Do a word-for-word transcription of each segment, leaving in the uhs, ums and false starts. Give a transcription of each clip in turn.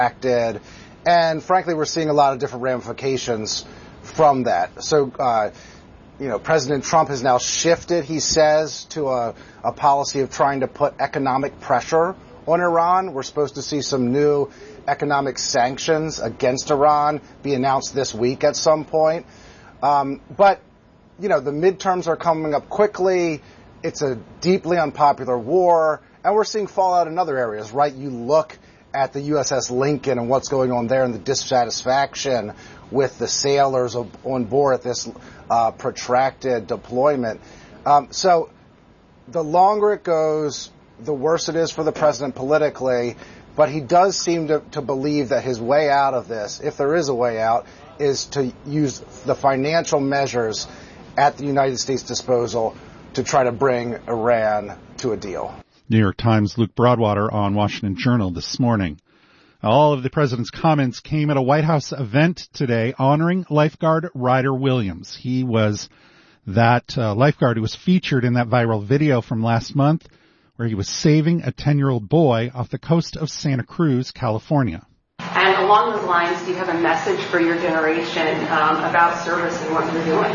acted. And frankly, we're seeing a lot of different ramifications from that. So, uh, you know, President Trump has now shifted, he says, to a, a policy of trying to put economic pressure on Iran. We're supposed to see some new economic sanctions against Iran be announced this week at some point. Um, but, you know, the midterms are coming up quickly. It's a deeply unpopular war, and we're seeing fallout in other areas, right? You look at the U S S Lincoln and what's going on there and the dissatisfaction with the sailors on board at this uh, protracted deployment. Um, so the longer it goes, the worse it is for the president politically, but he does seem to, to believe that his way out of this, if there is a way out, is to use the financial measures at the United States' disposal to try to bring Iran to a deal. New York Times' Luke Broadwater on Washington Journal this morning. All of the president's comments came at a White House event today honoring lifeguard Ryder Williams. He was that uh, lifeguard who was featured in that viral video from last month where he was saving a ten-year-old boy off the coast of Santa Cruz, California. And along those lines, do you have a message for your generation um, about service and what you're doing?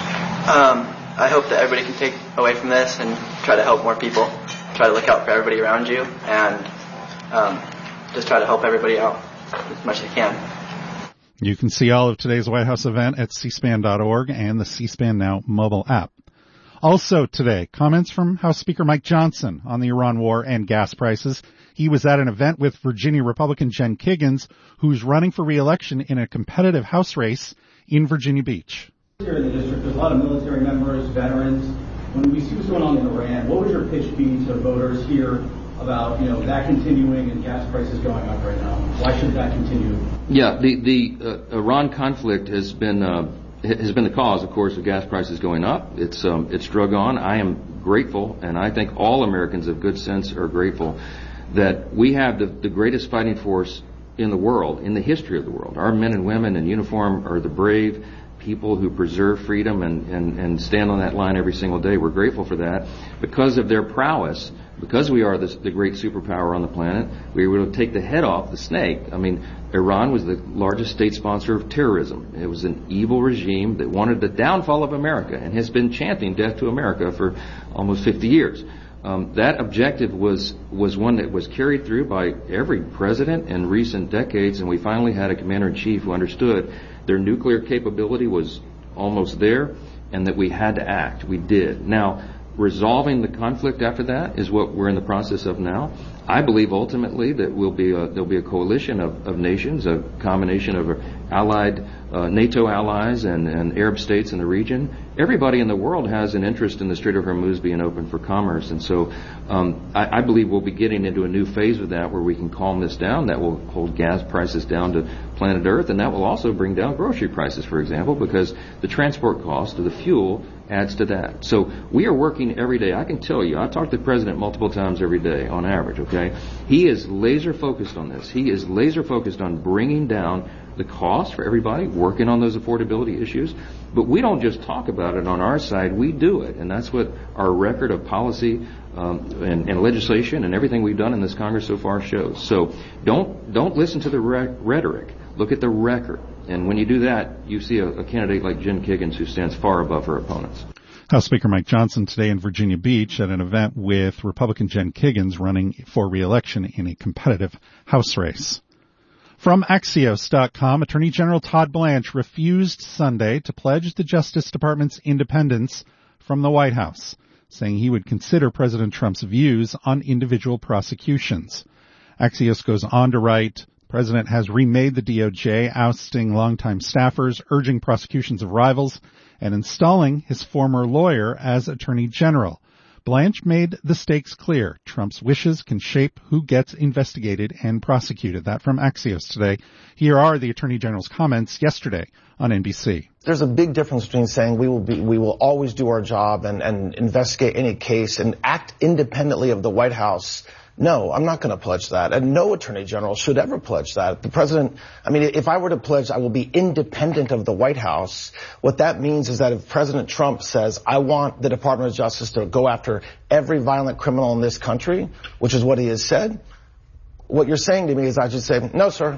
Um, I hope that everybody can take away from this and try to help more people. Try to look out for everybody around you and um, just try to help everybody out as much as you can. You can see all of today's White House event at c span dot org and the C-SPAN Now mobile app. Also today, comments from House Speaker Mike Johnson on the Iran war and gas prices. He was at an event with Virginia Republican Jen Kiggans, who's running for re-election in a competitive House race in Virginia Beach. Here in the district, there's a lot of military members, veterans. When we see what's going on in Iran, what would your pitch be to voters here about, you know, that continuing and gas prices going up right now? Why should that continue? Yeah, the the uh, Iran conflict has been uh, has been the cause, of course, of gas prices going up. It's um, it's drug on. I am grateful, and I think all Americans of good sense are grateful that we have the, the greatest fighting force in the world, in the history of the world. Our men and women in uniform are the brave people who preserve freedom and, and, and stand on that line every single day. We're grateful for that. Because of their prowess, because we are the, the great superpower on the planet, we were able to take the head off the snake. I mean, Iran was the largest state sponsor of terrorism. It was an evil regime that wanted the downfall of America and has been chanting death to America for almost fifty years. Um, that objective was was one that was carried through by every president in recent decades, and we finally had a commander-in-chief who understood their nuclear capability was almost there and that we had to act. We did. Now, resolving the conflict after that is what we're in the process of now. I believe ultimately that we'll be a, there'll be a coalition of, of nations, a combination of allied uh, NATO allies and, and Arab states in the region. Everybody in the world has an interest in the Strait of Hormuz being open for commerce, and so um, I, I believe we'll be getting into a new phase with that where we can calm this down. That will hold gas prices down to planet Earth, and that will also bring down grocery prices, for example, because the transport cost of the fuel adds to that. So we are working every day. I can tell you, I talk to the president multiple times every day on average, okay? He is laser focused on this. He is laser focused on bringing down the cost for everybody, working on those affordability issues. But we don't just talk about it on our side, we do it. And that's what our record of policy um, and, and legislation and everything we've done in this Congress so far shows. So don't don't listen to the re- rhetoric. Look at the record. And when you do that, you see a, a candidate like Jen Kiggans who stands far above her opponents. House Speaker Mike Johnson today in Virginia Beach at an event with Republican Jen Kiggans running for re-election in a competitive House race. From Axios dot com, Attorney General Todd Blanche refused Sunday to pledge the Justice Department's independence from the White House, saying he would consider President Trump's views on individual prosecutions. Axios goes on to write, the president has remade the D O J, ousting longtime staffers, urging prosecutions of rivals, and installing his former lawyer as Attorney General. Blanche made the stakes clear. Trump's wishes can shape who gets investigated and prosecuted. That from Axios today. Here are the Attorney General's comments yesterday on N B C. There's a big difference between saying we will be, we will always do our job and, and investigate any case and act independently of the White House. No, I'm not going to pledge that. And no attorney general should ever pledge that. The president, I mean, if I were to pledge I will be independent of the White House, what that means is that if President Trump says, I want the Department of Justice to go after every violent criminal in this country, which is what he has said, what you're saying to me is I should say, no, sir,